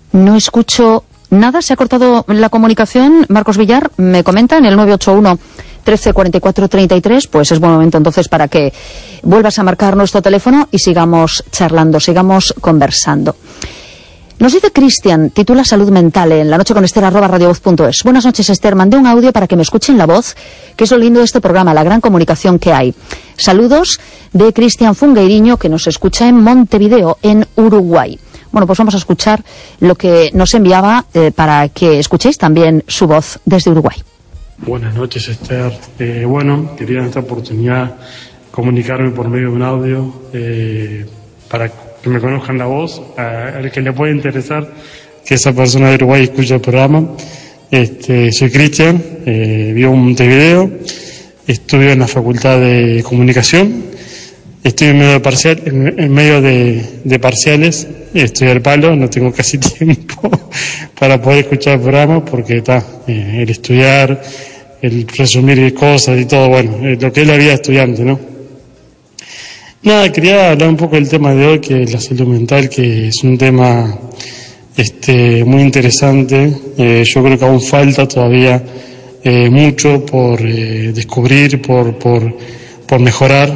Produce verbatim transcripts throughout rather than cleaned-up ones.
No escucho nada, se ha cortado la comunicación. Marcos Villar me comenta en el nueve ocho uno, trece, cuarenta y cuatro, treinta y tres, pues es buen momento entonces para que vuelvas a marcar nuestro teléfono y sigamos charlando, sigamos conversando. Nos dice Cristian, titula Salud Mental en la noche con Esther, arroba radiovoz punto es. Buenas noches, Esther, mandé un audio para que me escuchen la voz, que es lo lindo de este programa, la gran comunicación que hay. Saludos de Cristian Fungueiriño, que nos escucha en Montevideo, en Uruguay. Bueno, pues vamos a escuchar lo que nos enviaba eh, para que escuchéis también su voz desde Uruguay. Buenas noches, Esther. Eh, bueno, quería en esta oportunidad comunicarme por medio de un audio eh, para que me conozcan la voz, a, al que le puede interesar que esa persona de Uruguay escuche el programa. Este, soy Cristian, eh, vivo en Montevideo, estudio en la Facultad de Comunicación, estoy en medio de, parcial, en, en medio de, de parciales, estoy al palo, no tengo casi tiempo para poder escuchar el programa porque está eh, el estudiar, el resumir cosas y todo, bueno, eh, lo que es la vida de estudiante, ¿no? Nada, quería hablar un poco del tema de hoy, que es la salud mental, que es un tema este, muy interesante. Eh, yo creo que aún falta todavía eh, mucho por eh, descubrir, por, por, por mejorar.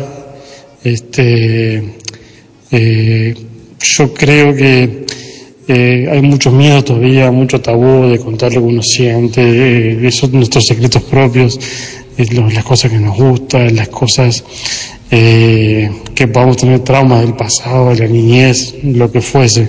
Este, eh, yo creo que eh, hay mucho miedo todavía, mucho tabú de contar lo que uno siente, eh, esos nuestros secretos propios, eh, lo, las cosas que nos gustan, las cosas eh, que podamos tener traumas del pasado, de la niñez, lo que fuese.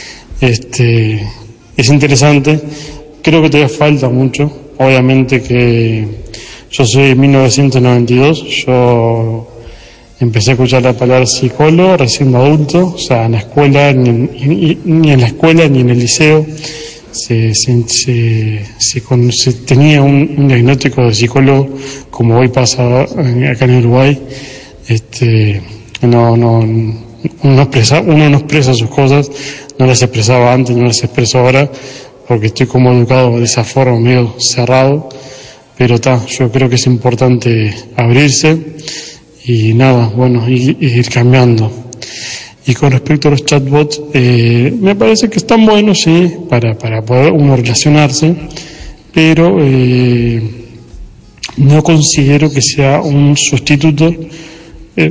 Este, es interesante, creo que todavía falta mucho. Obviamente que yo soy de mil novecientos noventa y dos, yo empecé a escuchar la palabra psicólogo recién adulto, o sea, en la escuela, ni, ni, ni en la escuela ni en el liceo se, se, se, se, con, se tenía un, un diagnóstico de psicólogo, como hoy pasa acá en Uruguay. Este, no, no, uno, expresa, uno no expresa sus cosas, no las expresaba antes, no las expreso ahora, porque estoy como educado de esa forma, medio cerrado, pero está, yo creo que es importante abrirse y nada, bueno, y, y ir cambiando. Y con respecto a los chatbots, eh, me parece que están buenos, sí, para, para poder uno relacionarse, pero eh, no considero que sea un sustituto Eh,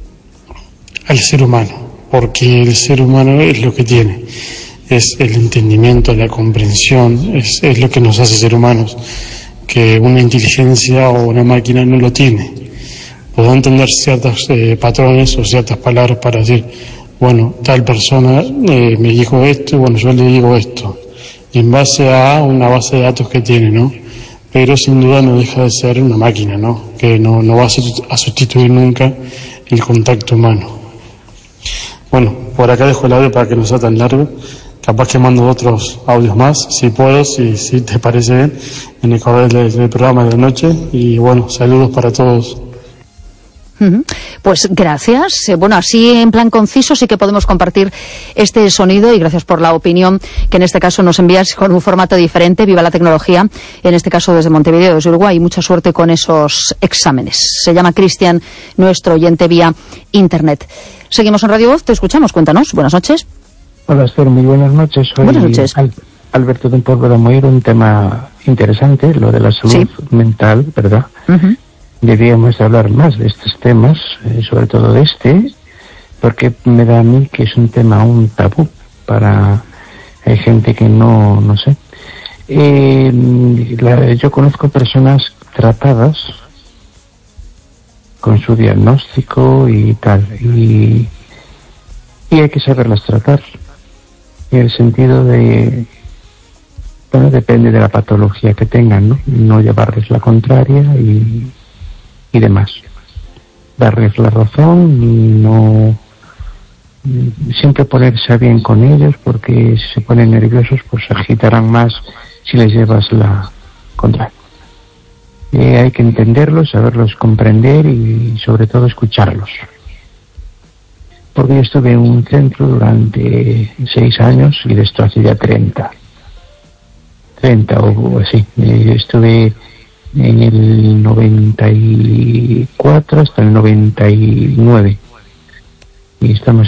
al ser humano, porque el ser humano es lo que tiene, es el entendimiento, la comprensión, es, es lo que nos hace ser humanos, que una inteligencia o una máquina no lo tiene. Puedo entender ciertos eh, patrones o ciertas palabras para decir, bueno, tal persona eh, me dijo esto y bueno, yo le digo esto, y en base a una base de datos que tiene, ¿no? Pero sin duda no deja de ser una máquina, ¿no? Que no, no va a sustituir nunca el contacto humano. Bueno, por acá dejo el audio para que no sea tan largo. Capaz que mando otros audios más, si puedo, si, si te parece bien, en el correo del, del programa de la noche. Y bueno, saludos para todos. Pues gracias. Bueno, así en plan conciso sí que podemos compartir este sonido y gracias por la opinión que en este caso nos envías con un formato diferente. Viva la tecnología, en este caso desde Montevideo, desde Uruguay. Mucha suerte con esos exámenes. Se llama Cristian, nuestro oyente vía internet. Seguimos en Radio Voz, te escuchamos, cuéntanos. Buenas noches. Hola Esther, muy buenas noches. Soy buenas noches. Al Alberto de Porvo Moir, un tema interesante, lo de la salud sí. mental, ¿verdad? Uh-huh. Deberíamos hablar más de estos temas, eh, sobre todo de este, porque me da a mí que es un tema un tabú para hay gente que no, no sé. Eh, la, yo conozco personas tratadas con su diagnóstico y tal, y, y hay que saberlas tratar, en el sentido de, bueno, depende de la patología que tengan, ¿no? No llevarles la contraria y y demás, darles la razón y no siempre ponerse bien con ellos, porque si se ponen nerviosos pues se agitarán más si les llevas la contraria. Eh, hay que entenderlos, saberlos comprender y sobre todo escucharlos, porque yo estuve en un centro durante seis años y de esto hace ya treinta o así. Eh, estuve en el noventa y cuatro hasta el noventa y nueve y estamos